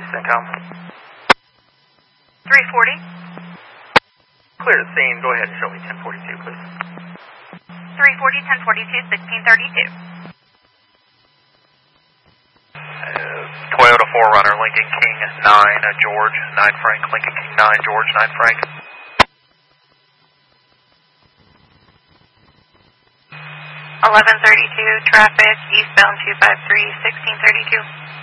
CENTCOM. 340. Clear the scene. Go ahead and show me 1042, please. 340, 1042, 1632. Toyota 4Runner, Lincoln King 9, George 9 Frank, Lincoln King 9, George 9 Frank. 1132, traffic, eastbound 253, 1632.